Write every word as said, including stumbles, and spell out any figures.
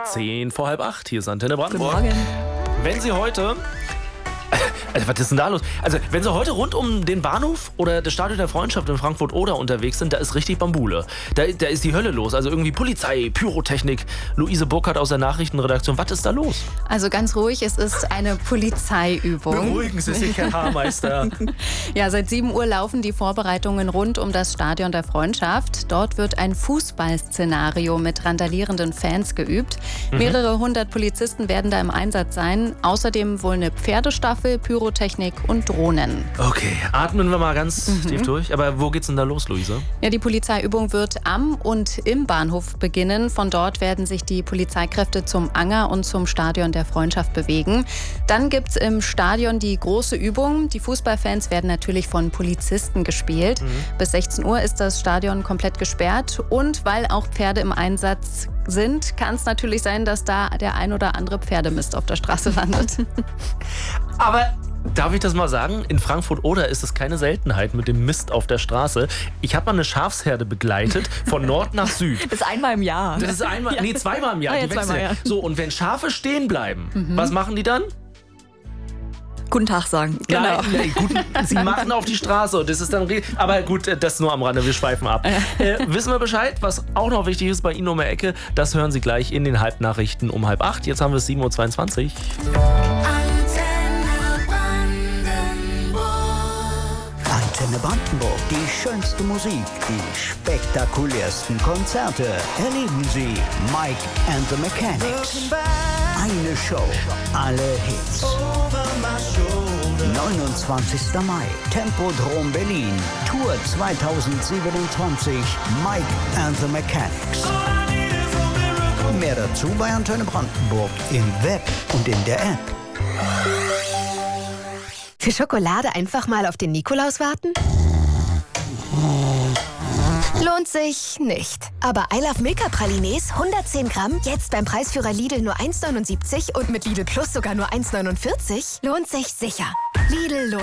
zehn vor halb acht. Hier ist Antenne Brandenburg. Guten Morgen. Wenn Sie heute... Also, was ist denn da los? Also, wenn Sie heute rund um den Bahnhof oder das Stadion der Freundschaft in Frankfurt-Oder unterwegs sind, da ist richtig Bambule. Da, da ist die Hölle los. Also irgendwie Polizei, Pyrotechnik. Luise Burkhardt aus der Nachrichtenredaktion. Was ist da los? Also ganz ruhig, es ist eine Polizeiübung. Beruhigen Sie sich, Herr Haarmeister. Ja, seit sieben Uhr laufen die Vorbereitungen rund um das Stadion der Freundschaft. Dort wird ein Fußballszenario mit randalierenden Fans geübt. Mhm. Mehrere hundert Polizisten werden da im Einsatz sein. Außerdem wohl eine Pferdestaffel, Pyrotechnik und Drohnen. Okay, atmen wir mal ganz mhm. tief durch. Aber wo geht's denn da los, Luise? Ja, die Polizeiübung wird am und im Bahnhof beginnen. Von dort werden sich die Polizeikräfte zum Anger und zum Stadion der Freundschaft bewegen. Dann gibt's im Stadion die große Übung. Die Fußballfans werden natürlich von Polizisten gespielt. Mhm. Bis sechzehn Uhr ist das Stadion komplett gesperrt. Und weil auch Pferde im Einsatz sind, kann es natürlich sein, dass da der ein oder andere Pferdemist auf der Straße landet. Aber darf ich das mal sagen? In Frankfurt-Oder ist es keine Seltenheit mit dem Mist auf der Straße. Ich habe mal eine Schafsherde begleitet, von Nord nach Süd. Das ist einmal im Jahr. Das ist einmal, ja. nee, zweimal im Jahr. Ah, ja, die zweimal, ja. So, und wenn Schafe stehen bleiben, Mhm. was machen die dann? Guten Tag sagen. Genau. Nein, nein, guten, sie machen auf die Straße. Das ist dann, aber gut, das nur am Rande, wir schweifen ab. Äh, wissen wir Bescheid, was auch noch wichtig ist bei Ihnen um die Ecke, das hören Sie gleich in den Halbnachrichten um halb acht. Jetzt haben wir es sieben Uhr zweiundzwanzig. Antenne Brandenburg. Die schönste Musik, die spektakulärsten Konzerte. Erleben Sie Mike and the Mechanics. Eine Show, alle Hits. neunundzwanzigster Mai, Tempodrom Berlin. Tour zweitausendsiebenundzwanzig, Mike and the Mechanics. Mehr dazu bei Antenne Brandenburg im Web und in der App. Für Schokolade einfach mal auf den Nikolaus warten? Lohnt sich nicht. Aber I Love Milka Pralines hundertzehn Gramm, jetzt beim Preisführer Lidl nur eins Komma neunundsiebzig und mit Lidl Plus sogar nur eins Komma neunundvierzig, lohnt sich sicher. Lidl lohnt